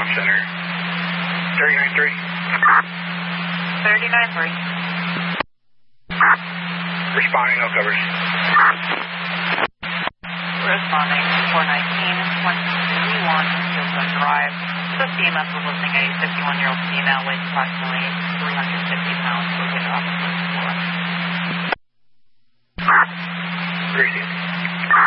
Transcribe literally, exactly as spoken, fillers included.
Tom Center. thirty-nine three. thirty-nine three. Responding, no covers. Responding, four nineteen, one twenty-one, Gilson Drive. The C M S was listing a fifty-one-year-old female weighing approximately three hundred fifty pounds, located off of the floor.